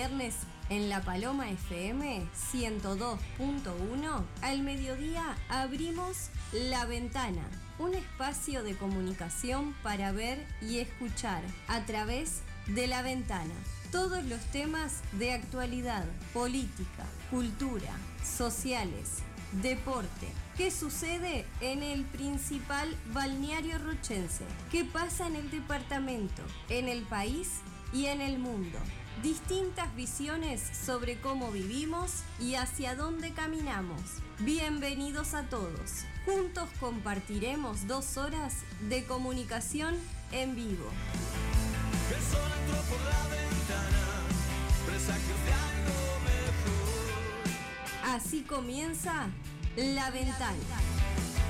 viernes en La Paloma FM 102.1, al mediodía abrimos La Ventana, un espacio de comunicación para ver y escuchar a través de La Ventana. Todos los temas de actualidad, política, cultura, sociales, deporte. ¿Qué sucede en el principal balneario rochense? ¿Qué pasa en el departamento, en el país y en el mundo? Distintas visiones sobre cómo vivimos y hacia dónde caminamos. Bienvenidos a todos. Juntos compartiremos 2 horas de comunicación en vivo. El sol entró por la ventana, presagios de algo mejor. Así comienza La Ventana.